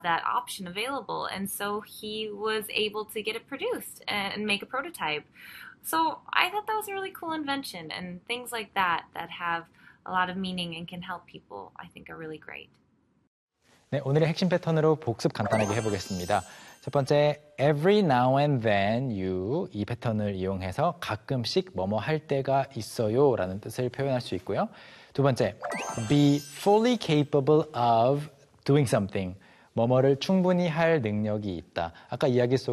that option available. And so he was able to get it produced and make a prototype. So I thought that was a really cool invention, and things like that that have a lot of meaning and can help people, I think are really great. 네, 오늘의 핵심 패턴으로 복습 간단하게 해보겠습니다. 첫 번째, every now and then you, 이 패턴을 이용해서 가끔씩 뭐뭐 할 때가 있어요 라는 뜻을 표현할 수 있고요. 두 번째, be fully capable of doing something, 뭐뭐를 충분히 할 능력이 있다. 아까 이야기 속